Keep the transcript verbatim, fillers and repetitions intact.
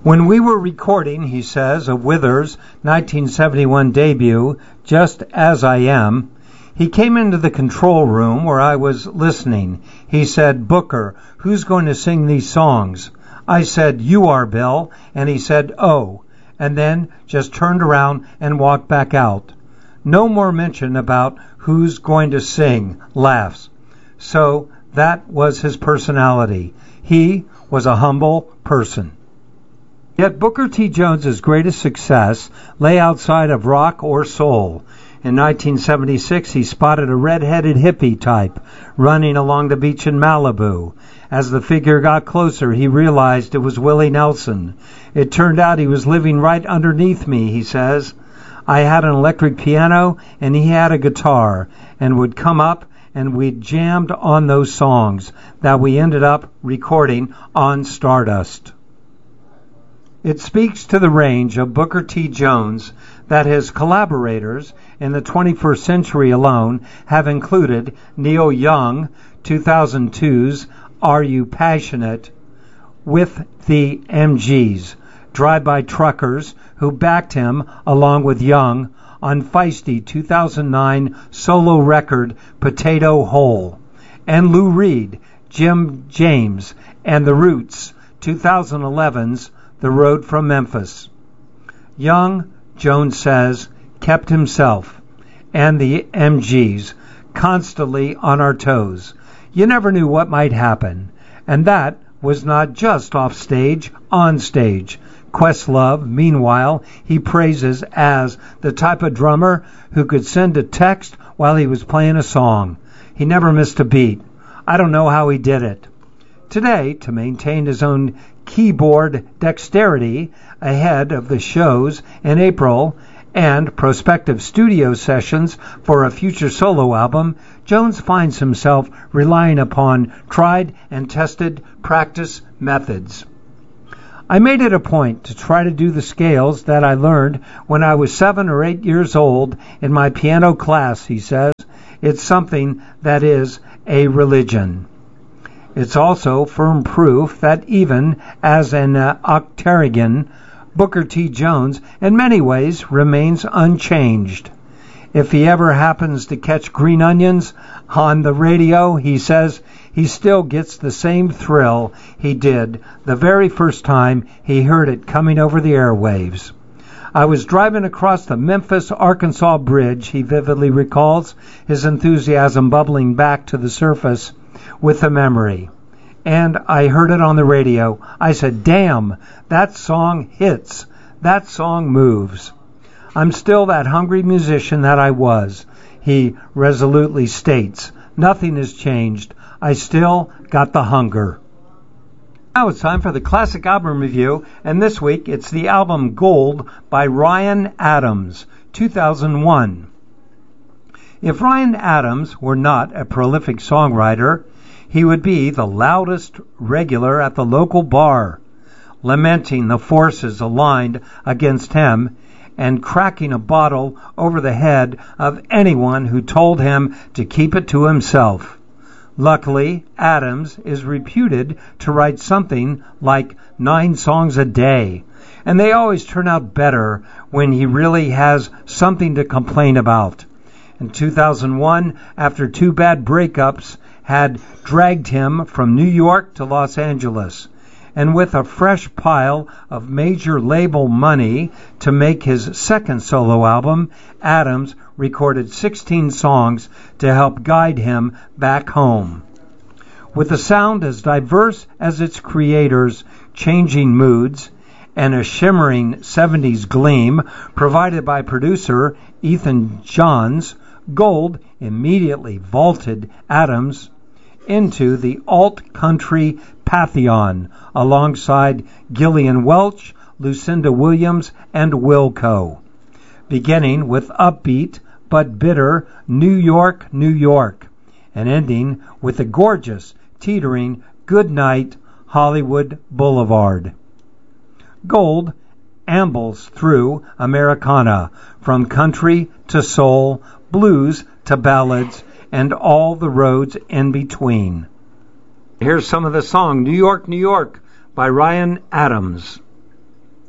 When we were recording, he says, of Withers' nineteen seventy-one debut, Just As I Am, he came into the control room where I was listening. He said, "Booker, who's going to sing these songs?" I said, "You are, Bill." And he said, "Oh," and then just turned around and walked back out. No more mention about who's going to sing, laughs. So that was his personality. He was a humble person. Yet Booker T. Jones's greatest success lay outside of rock or soul. In nineteen seventy-six, he spotted a red-headed hippie type running along the beach in Malibu. As the figure got closer, he realized it was Willie Nelson. It turned out he was living right underneath me, he says. I had an electric piano, and he had a guitar, and would come up, and we jammed on those songs that we ended up recording on Stardust. It speaks to the range of Booker T. Jones that his collaborators in the twenty-first century alone have included Neil Young, two thousand two's Are You Passionate, with the M Gs, Drive-By Truckers, who backed him along with Young on Feisty two thousand nine solo record Potato Hole, and Lou Reed, Jim James, and The Roots, twenty eleven's The Road from Memphis. Young, Jones says, kept himself and the M Gs constantly on our toes. You never knew what might happen. And that was not just off stage, on stage. Questlove, meanwhile, he praises as the type of drummer who could send a text while he was playing a song. He never missed a beat. I don't know how he did it. Today, to maintain his own keyboard dexterity ahead of the shows in April and prospective studio sessions for a future solo album, Jones finds himself relying upon tried and tested practice methods. I made it a point to try to do the scales that I learned when I was seven or eight years old in my piano class, he says. It's something that is a religion. It's also firm proof that even as an uh, octogenarian, Booker T. Jones in many ways remains unchanged. If he ever happens to catch Green Onions on the radio, he says he still gets the same thrill he did the very first time he heard it coming over the airwaves. I was driving across the Memphis, Arkansas bridge, he vividly recalls, his enthusiasm bubbling back to the surface with the memory. And I heard it on the radio. I said, damn, that song hits. That song moves. I'm still that hungry musician that I was, he resolutely states. Nothing has changed. I still got the hunger. Now it's time for the classic album review, and this week it's the album Gold by Ryan Adams, two thousand one. If Ryan Adams were not a prolific songwriter, he would be the loudest regular at the local bar, lamenting the forces aligned against him and cracking a bottle over the head of anyone who told him to keep it to himself. Luckily, Adams is reputed to write something like nine songs a day, and they always turn out better when he really has something to complain about. In two thousand one, after two bad breakups had dragged him from New York to Los Angeles, and with a fresh pile of major label money to make his second solo album, Adams recorded sixteen songs to help guide him back home. With a sound as diverse as its creators' changing moods and a shimmering seventies gleam provided by producer Ethan Johns, Gold immediately vaulted Adams into the alt-country pantheon alongside Gillian Welch, Lucinda Williams, and Wilco. Beginning with upbeat but bitter New York, New York, and ending with the gorgeous, teetering Good Night Hollywood Boulevard. Gold ambles through Americana, from country to soul, blues to ballads, and all the roads in between. Here's some of the song New York, New York by Ryan Adams.